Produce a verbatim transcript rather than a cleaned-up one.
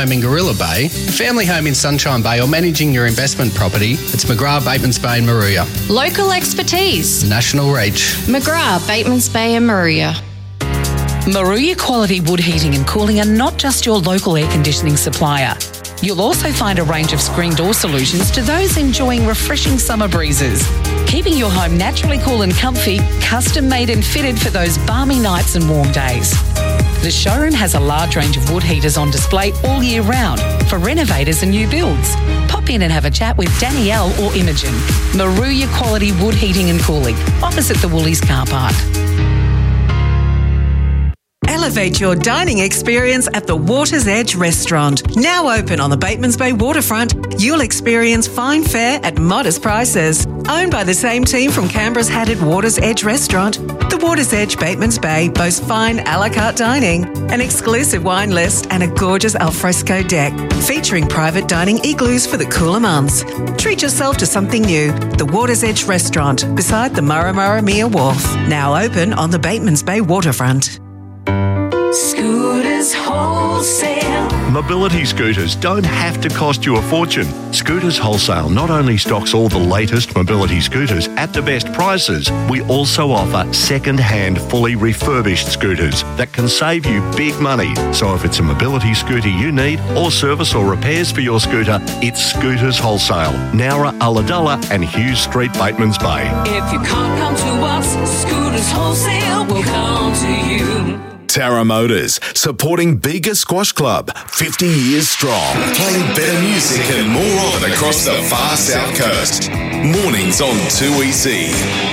home in Gorilla Bay, family home in Sunshine Bay, or managing your investment property, it's McGrath, Batemans Bay and Moruya. Local expertise. National reach. McGrath, Batemans Bay and Moruya. Moruya Quality Wood Heating and Cooling are not just your local air conditioning supplier. You'll also find a range of screen door solutions to those enjoying refreshing summer breezes, keeping your home naturally cool and comfy, custom made and fitted for those balmy nights and warm days. The showroom has a large range of wood heaters on display all year round for renovators and new builds. Pop in and have a chat with Danielle or Imogen. Moruya Quality Wood Heating and Cooling, opposite the Woolies car park. Elevate your dining experience at the Water's Edge restaurant. Now open on the Batemans Bay waterfront, you'll experience fine fare at modest prices. Owned by the same team from Canberra's hatted Water's Edge restaurant, the Water's Edge Batemans Bay boasts fine a la carte dining, an exclusive wine list and a gorgeous alfresco deck, featuring private dining igloos for the cooler months. Treat yourself to something new. The Water's Edge restaurant beside the Murramurramia Wharf. Now open on the Batemans Bay waterfront. Scooters Wholesale. Mobility scooters don't have to cost you a fortune. Scooters Wholesale not only stocks all the latest mobility scooters at the best prices, we also offer second-hand, fully refurbished scooters that can save you big money. So if it's a mobility scooter you need, or service or repairs for your scooter, it's Scooters Wholesale, Nowra, Ulladulla and Hughes Street, Batemans Bay. If you can't come to us, Scooters Wholesale will come to you. Tara Motors, supporting Bega Squash Club, fifty years strong. Playing better music and more of it across the far south coast. Mornings on two E C.